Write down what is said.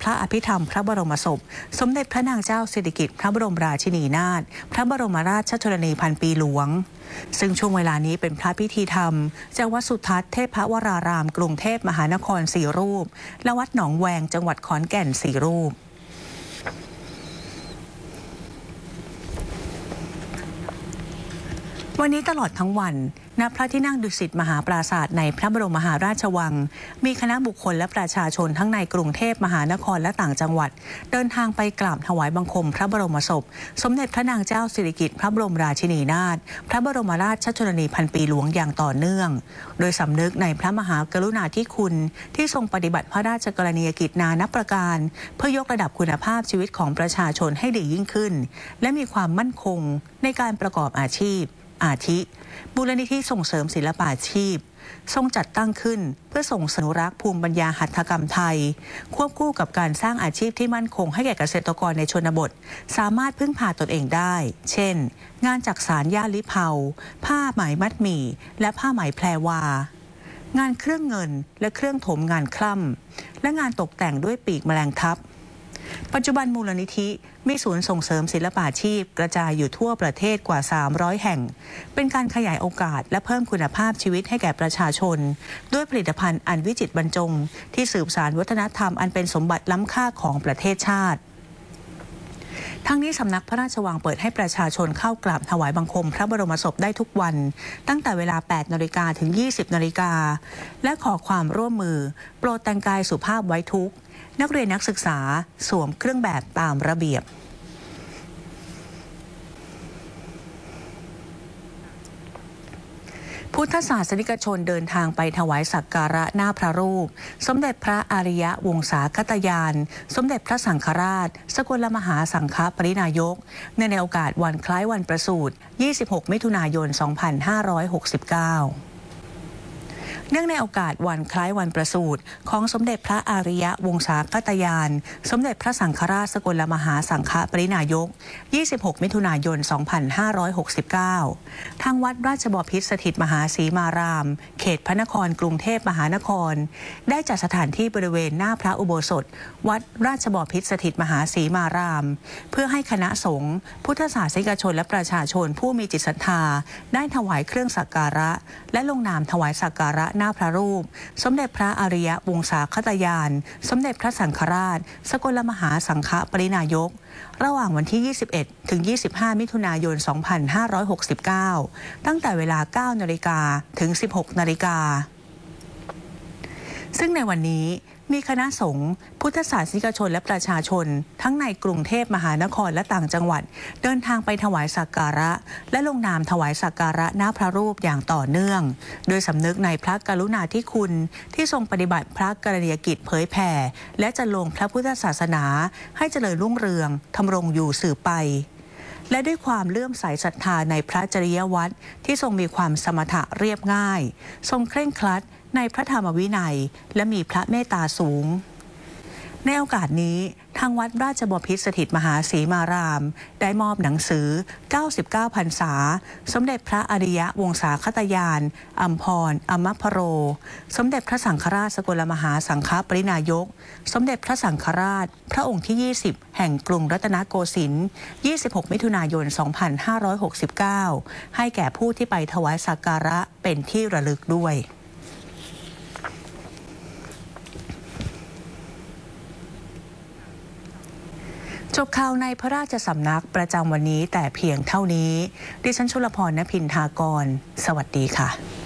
พระอภิธรรมพระบรมศพสมเด็จพระนางเจ้าสิริกิติ์พระบรมราชินีนาถพระบรมราชชนนีพันปีหลวงซึ่งช่วงเวลานี้เป็นพระพิธีธรรมจากวัดสุทัศน์เทพวรารามกรุงเทพมหานคร4 รูปและวัดหนองแวงจังหวัดขอนแก่น4 รูปวันนี้ตลอดทั้งวันณพระที่นั่งดุสิตมหาปราสาทในพระบรมมหาราชวังมีคณะบุคคลและประชาชนทั้งในกรุงเทพมหานครและต่างจังหวัดเดินทางไปกราบถวายบังคมพระบรมศพสมเด็จพระนางเจ้าสิริกิติ์พระบรมราชินีนาถพระบรมราชชนนีพันปีหลวงอย่างต่อเนื่องโดยสำนึกในพระมหากรุณาธิคุณที่ทรงปฏิบัติพระราชกรณียกิจนานับประการเพื่อยกระดับคุณภาพชีวิตของประชาชนให้ดียิ่งขึ้นและมีความมั่นคงในการประกอบอาชีพอาทิมูลนิธิส่งเสริมศิลปาชีพทรงจัดตั้งขึ้นเพื่อส่งอนุรักษ์ภูมิปัญญาหัตถกรรมไทยควบคู่กับการสร้างอาชีพที่มั่นคงให้แก่เกษตรกรในชนบทสามารถพึ่งพาตนเองได้เช่นงานจักสานย่าลิเผาผ้าไหมมัดหมี่และผ้าไหมแพรวางานเครื่องเงินและเครื่องถมงานคล่ำและงานตกแต่งด้วยปีกแมลงทับปัจจุบันมูลนิธิมีศูนย์ส่งเสริมศิลปาชีพกระจายอยู่ทั่วประเทศกว่า300 แห่งเป็นการขยายโอกาสและเพิ่มคุณภาพชีวิตให้แก่ประชาชนด้วยผลิตภัณฑ์อันวิจิตรบรรจงที่สืบสานวัฒนธรรมอันเป็นสมบัติล้ำค่าของประเทศชาติทั้งนี้สำนักพระราชวังเปิดให้ประชาชนเข้ากราบถวายบังคมพระบรมศพได้ทุกวันตั้งแต่เวลา 8 นาฬิกาถึง 20 นาฬิกาและขอความร่วมมือโปรดแต่งกายสุภาพไว้ทุกนักเรียนนักศึกษาสวมเครื่องแบบตามระเบียบพุทธศาสนิกชนเดินทางไปถวายสักการะหน้าพระรูปสมเด็จพระอริยวงศาคตยานสมเด็จพระสังฆราชสกลมหาสังฆปรินายกในโอกาสวันคล้ายวันประสูติ 26 มิถุนายน 2569เนื่องในโอกาสวันคล้ายวันประสูติของสมเด็จพระอริยวงศาคตยานสมเด็จพระสังฆราชสกลมหาสังฆปรินายก 26 มิถุนายน 2569 ทางวัดราชบพิตรสถิตมหาสีมารามเขตพระนครกรุงเทพมหานครได้จัดสถานที่บริเวณหน้าพระอุโบสถวัดราชบพิตรสถิตมหาสีมารามเพื่อให้คณะสงฆ์พุทธศาสนิกชนและประชาชนผู้มีจิตศรัทธาได้ถวายเครื่องสักการะและลงนามถวายสักการะหน้าพระรูปสมเด็จพระอริยวงศาคตยานสมเด็จพระสังฆราชสกลมหาสังฆปรินายกระหว่างวันที่ 21 ถึง 25 มิถุนายน 2569 ตั้งแต่เวลา 9 นาฬิกาถึง 16 นาฬิกาซึ่งในวันนี้มีคณะสงฆ์พุทธศาสนิกชนและประชาชนทั้งในกรุงเทพมหานครและต่างจังหวัดเดินทางไปถวายสักการะและลงนามถวายสักการะหน้าพระรูปอย่างต่อเนื่องโดยสำนึกในพระกรุณาธิคุณที่ทรงปฏิบัติพระกรณียกิจเผยแผ่และจะลงพระพุทธศาสนาให้เจริญรุ่งเรืองทำรงอยู่สืบไปและด้วยความเลื่อมใสศรัทธาในพระจริยวัตรที่ทรงมีความสมถะเรียบง่ายทรงเคร่งครัดในพระธรรมวินัยและมีพระเมตตาสูงในโอกาสนี้ทางวัดราชบพิตรสถิตมหาสีมารามได้มอบหนังสือ 99 พรรษาสมเด็จพระอริยวงศาคตยานอัมพรอมพโรสมเด็จพระสังฆราชสกลมหาสังฆปรินายกสมเด็จพระสังฆราชพระองค์ที่ 20 แห่งกรุงรัตนโกสินทร์ 26 มิถุนายน 2569 ให้แก่ผู้ที่ไปถวายสักการะเป็นที่ระลึกด้วยจบข่าวในพระราชสำนักประจำวันนี้แต่เพียงเท่านี้ดิฉันชุลพร ณ พินทากรสวัสดีค่ะ